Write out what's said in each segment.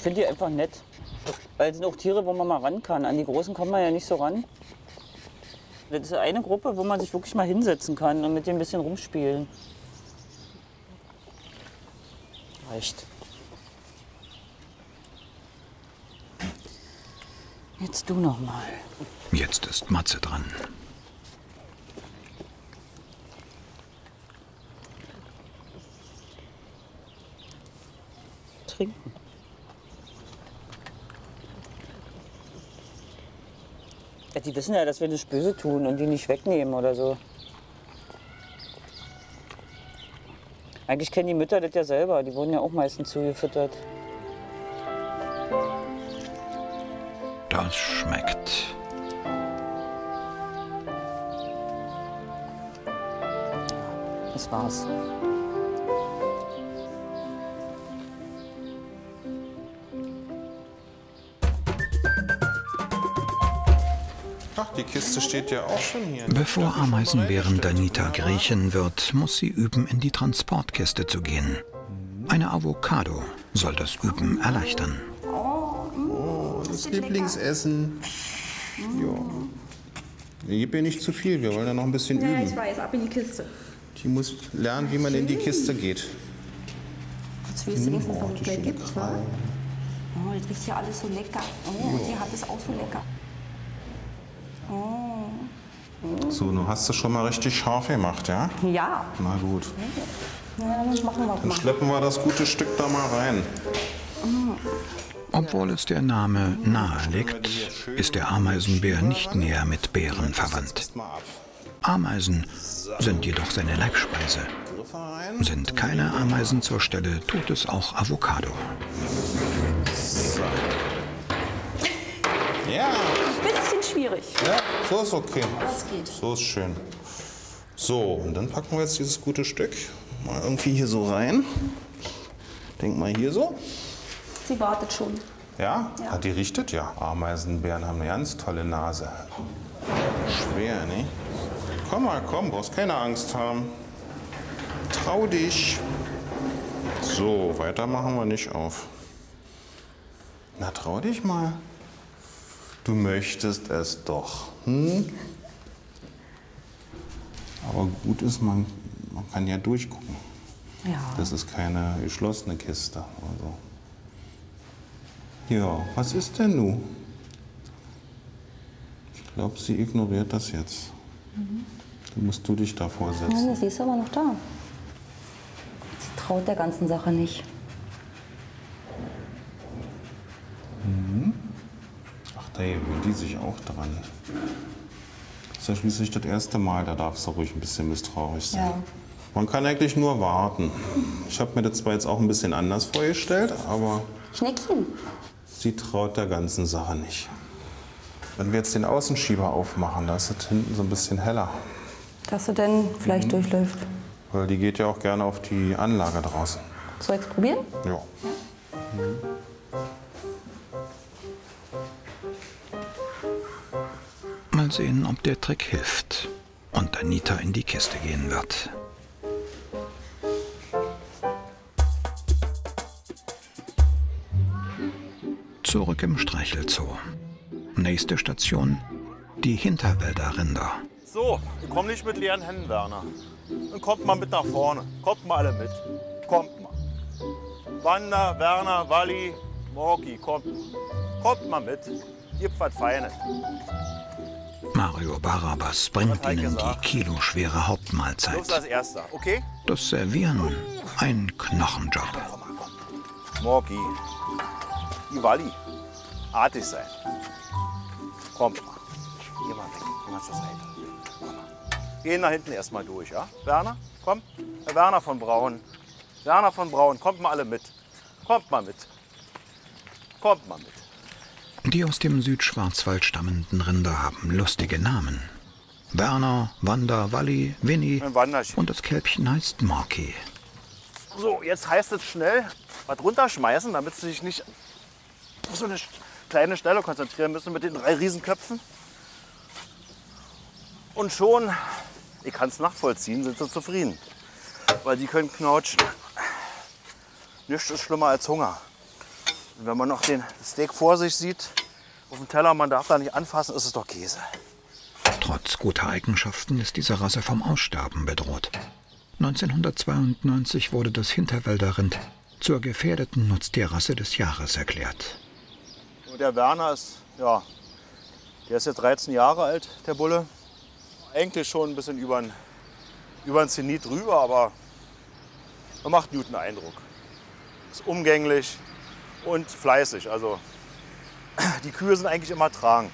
finde die einfach nett. Weil es sind auch Tiere, wo man mal ran kann. An die Großen kommt man ja nicht so ran. Das ist eine Gruppe, wo man sich wirklich mal hinsetzen kann und mit denen ein bisschen rumspielen. Reicht. Jetzt du noch mal. Jetzt ist Matze dran. Trinken. Ja, die wissen ja, dass wir das Böse tun und die nicht wegnehmen oder so. Eigentlich kennen die Mütter das ja selber. Die wurden ja auch meistens zugefüttert. Das schmeckt. Das war's. Ach, die Kiste steht ja auch schon hier. Bevor Ameisenbären Danita Griechen wird, muss sie üben, in die Transportkiste zu gehen. Eine Avocado soll das Üben erleichtern. Oh, das Lieblingsessen. Ja. Gib ihr nicht zu viel, wir wollen ja noch ein bisschen Ja, üben. ich weiß, ab in die Kiste. Die muss lernen, wie man in die Kiste geht. Jetzt willst du wenigstens, was die es gleich gibt, schöne wa? Oh, jetzt riecht hier alles so lecker. Oh, und die hat es auch so lecker. So, nun hast du schon mal richtig scharf gemacht, ja? Ja. Na gut. Na, dann machen wir Dann mal. schleppen wir das gute Stück da mal rein. Obwohl es der Name nahelegt, ist der Ameisenbär nicht näher mit Bären verwandt. Mal ab. Ameisen sind jedoch seine Leibspeise. Griffe rein. Sind keine Ameisen zur Stelle, tut es auch Avocado. Ja, Bisschen schwierig. ja, so ist okay. Das geht. So ist schön. So, und dann packen wir jetzt dieses gute Stück mal irgendwie hier so rein. Denk mal hier so. Sie wartet schon. Ja? Ja. Ah, die riecht es ja. Ameisenbären haben eine ganz tolle Nase. Schwer, ne? Komm mal, komm, brauchst keine Angst haben. Trau dich. So, weiter machen wir nicht auf. Na, trau dich mal. Du möchtest es doch. Hm? Aber gut ist, man kann ja durchgucken. Ja. Das ist keine geschlossene Kiste. Also. Ja, was ist denn nun? Ich glaube, sie ignoriert das jetzt. Dann musst du dich davor setzen. Nein, sie ist aber noch da. Sie traut der ganzen Sache nicht. Ach, da gewöhnt die sich auch dran. Das ist ja schließlich das erste Mal, da darfst du ruhig ein bisschen misstrauisch sein. Ja. Man kann eigentlich nur warten. Ich habe mir das zwar jetzt auch ein bisschen anders vorgestellt, aber Schneckchen. sie traut der ganzen Sache nicht. Wenn wir jetzt den Außenschieber aufmachen, da ist es hinten so ein bisschen heller. Dass sie denn vielleicht durchläuft. Weil die geht ja auch gerne auf die Anlage draußen. Soll ich's probieren? Ja. Mal sehen, ob der Trick hilft und Danita in die Kiste gehen wird. Zurück im Streichelzoo. Nächste Station, die Hinterwälder Rinder. So, wir kommen nicht mit leeren Händen, Werner. Dann kommt mal mit nach vorne. Kommt mal alle mit. Kommt mal. Wanda, Werner, Walli, Morki, kommt. Kommt mal mit. Gibt was Feines. Mario Barabas bringt hat Heike ihnen die gesagt? kiloschwere Los Hauptmahlzeit. als Erster, okay? Das Servieren ein Knochenjob. Komm mal, komm. Morki. Die Walli. Artig sein. Kommt mal. Geh mal weg. Geh mal zur Seite. Komm mal. Gehen da hinten erstmal durch, ja? Werner, komm. Herr Werner von Braun. Werner von Braun, kommt mal alle mit. Kommt mal mit. Kommt mal mit. Die aus dem Südschwarzwald stammenden Rinder haben lustige Namen. Werner, Wanda, Walli, Winnie Ein Wanderchen. und das Kälbchen heißt Morki. So, jetzt heißt es schnell was runterschmeißen, damit sie sich nicht auf so eine kleine Stelle konzentrieren müssen mit den 3 Riesenköpfen. Und schon, ich kann es nachvollziehen, sind sie zufrieden. Weil die können knautschen. Nichts ist schlimmer als Hunger. Und wenn man noch den Steak vor sich sieht, auf dem Teller, man darf da nicht anfassen, ist es doch Käse. Trotz guter Eigenschaften ist diese Rasse vom Aussterben bedroht. 1992 wurde das Hinterwälder Rind zur gefährdeten Nutztierrasse des Jahres erklärt. Und der Werner ist, ja, der ist jetzt 13 Jahre alt, der Bulle. Eigentlich schon ein bisschen über den Zenit drüber, aber er macht einen guten Eindruck. Ist umgänglich und fleißig. Also die Kühe sind eigentlich immer tragend.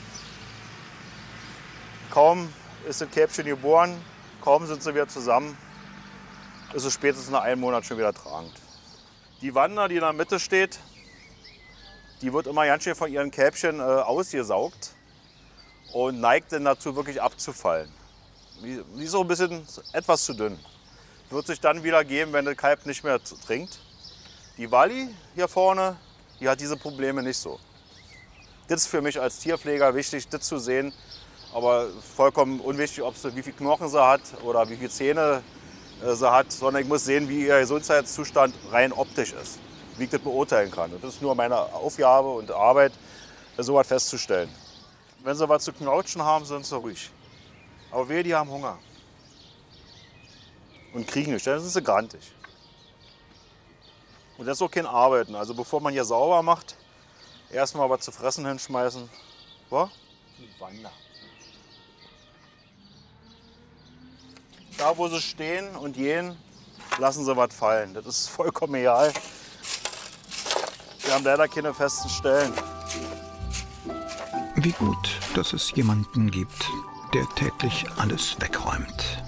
Kaum ist das Kälbchen geboren, kaum sind sie wieder zusammen, ist es spätestens nach einem Monat schon wieder tragend. Die Wanda, die in der Mitte steht, die wird immer ganz schön von ihren Kälbchen ausgesaugt und neigt dann dazu, wirklich abzufallen. Die ist so ein bisschen etwas zu dünn. Wird sich dann wieder geben, wenn das Kalb nicht mehr trinkt. Die Wally hier vorne, die hat diese Probleme nicht so. Das ist für mich als Tierpfleger wichtig, das zu sehen. Aber vollkommen unwichtig, wie viel Knochen sie hat oder wie viele Zähne sie hat, sondern ich muss sehen, wie ihr Gesundheitszustand rein optisch ist, wie ich das beurteilen kann. Und das ist nur meine Aufgabe und Arbeit, sowas festzustellen. Wenn sie was zu knautschen haben, sind sie ruhig. Aber wehe, die haben Hunger und kriegen nicht, dann sind sie grantig. Und das ist auch kein Arbeiten. Also bevor man hier sauber macht, erstmal was zu fressen hinschmeißen. Was? Die Wanda. Da, wo sie stehen und gehen, lassen sie was fallen. Das ist vollkommen egal. Wir haben leider keine festen Stellen. Wie gut, dass es jemanden gibt, der täglich alles wegräumt.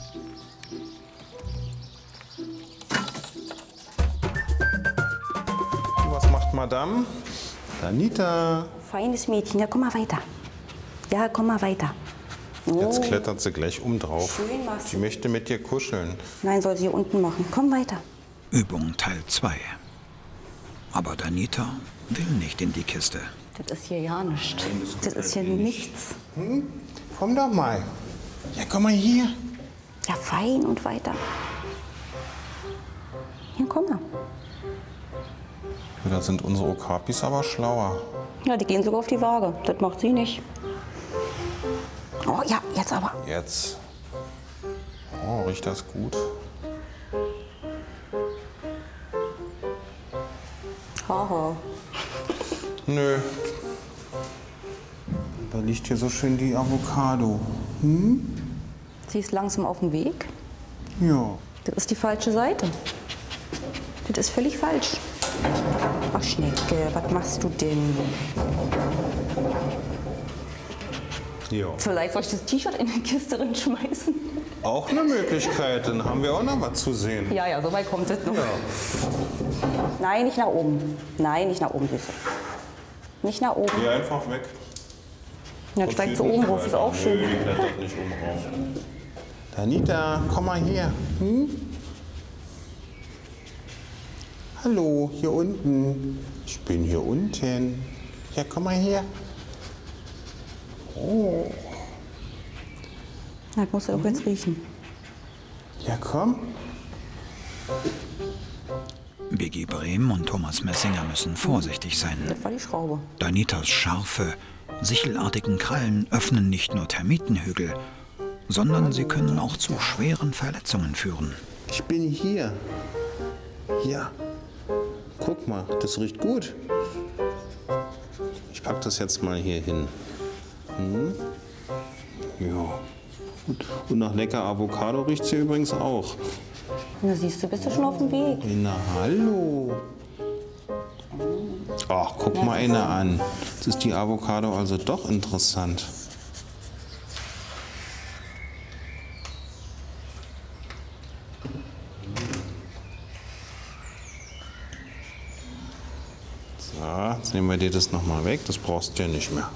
Was macht Madame? Danita. Feines Mädchen, ja, komm mal weiter. Ja, komm mal weiter. Jetzt klettert sie gleich drauf. Schön machst Sie du. möchte mit dir kuscheln. Nein, soll sie hier unten machen. Komm weiter. Übung Teil 2. Aber Danita will nicht in die Kiste. Das ist hier ja nichts. Das ist hier nichts. Komm doch mal. Ja, komm mal hier. Ja, fein und weiter. Ja, komm mal. Ja, da sind unsere Okapis aber schlauer. Ja, die gehen sogar auf die Waage. Das macht sie nicht. Oh ja, jetzt aber. Jetzt. Oh, riecht das gut? Haha. Nö. Da liegt hier so schön die Avocado. Sie ist langsam auf dem Weg. Ja. Das ist die falsche Seite. Das ist völlig falsch. Ach, Schnecke, was machst du denn? Ja. Vielleicht soll ich das T-Shirt in die Kiste drin schmeißen. Auch eine Möglichkeit, dann haben wir auch noch was zu sehen. Ja, ja, so weit kommt es noch. Ja. Nein, nicht nach oben. Nein, nicht nach oben, Süße. Nicht nach oben. Geh einfach weg. Dann steigt sie oben rauf, ist auch schön. Nö, die klettert nicht oben rauf. Danita, komm mal her. Hallo, hier unten. Ich bin hier unten. Ja, komm mal her. Oh. Das musst du doch jetzt riechen. Ja, komm. Biggie Brehm und Thomas Messinger müssen vorsichtig sein. Das war die Schraube. Danitas scharfe, sichelartigen Krallen öffnen nicht nur Termitenhügel, sondern sie können auch zu schweren Verletzungen führen. Ich bin hier. Ja. Guck mal, das riecht gut. Ich pack das jetzt mal hier hin. Ja. Und nach lecker Avocado riecht sie übrigens auch. Na siehst du, bist du schon auf dem Weg. Na hallo. Ach, guck mal eine an. Jetzt ist die Avocado also doch interessant. So, jetzt nehmen wir dir das noch mal weg. Das brauchst du ja nicht mehr.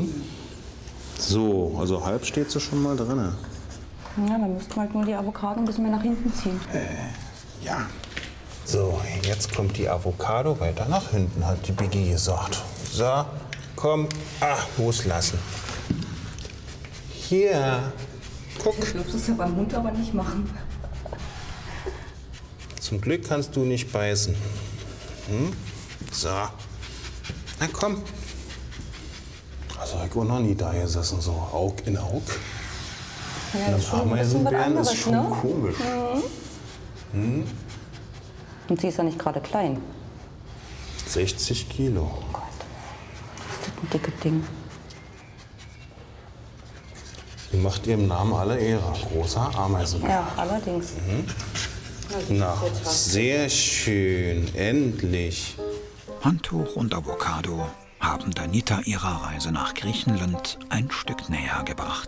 So, also halb steht sie schon mal drin. Ja, dann müssten wir halt nur die Avocado ein bisschen mehr nach hinten ziehen. Ja. So, jetzt kommt die Avocado weiter nach hinten, hat die Biggie gesagt. So, komm, loslassen. Hier, guck. Du darfst es ja beim Hund aber nicht machen. Zum Glück kannst du nicht beißen. So, Na komm. Also ich habe noch nie da gesessen, so Aug in Aug. Ja, das ist schon ein bisschen was Ameisenbären anderes, ist schon ne? komisch. Und sie ist ja nicht gerade klein. 60 Kilo. Oh Gott, ist das ein dickes Ding. Die macht ihrem Namen alle Ehre. Großer Ameisenbär. Ja, allerdings. Na, sehr schön. Endlich. Handtuch und Avocado haben Danita ihrer Reise nach Griechenland ein Stück näher gebracht.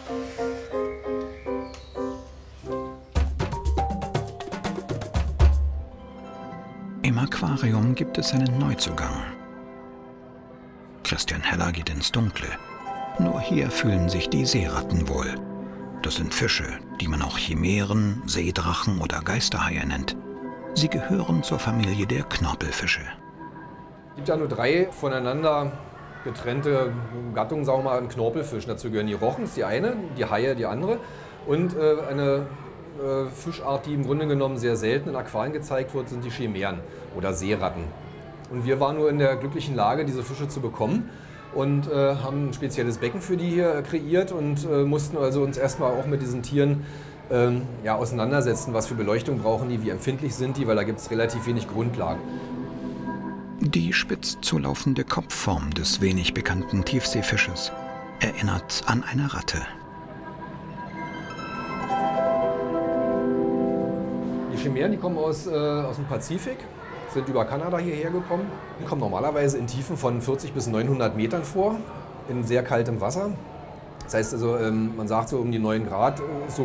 Im Aquarium gibt es einen Neuzugang. Christian Heller geht ins Dunkle. Nur hier fühlen sich die Seeratten wohl. Das sind Fische, die man auch Chimären, Seedrachen oder Geisterhaie nennt. Sie gehören zur Familie der Knorpelfische. Es gibt ja nur 3 voneinander getrennte Gattungen, sagen wir mal, an Knorpelfischen. Dazu gehören die Rochens, die eine, die Haie, die andere. Und eine Fischart, die im Grunde genommen sehr selten in Aquarien gezeigt wird, sind die Chimären oder Seeratten. Und wir waren nur in der glücklichen Lage, diese Fische zu bekommen und haben ein spezielles Becken für die hier kreiert und mussten also uns erstmal auch mit diesen Tieren auseinandersetzen, was für Beleuchtung brauchen die, wie empfindlich sind die, weil da gibt es relativ wenig Grundlagen. Die spitz zulaufende Kopfform des wenig bekannten Tiefseefisches erinnert an eine Ratte. Die Chimären, die kommen aus dem Pazifik, sind über Kanada hierher gekommen. Die kommen normalerweise in Tiefen von 40 bis 900 Metern vor, in sehr kaltem Wasser. Das heißt also, man sagt so um die 9 Grad, so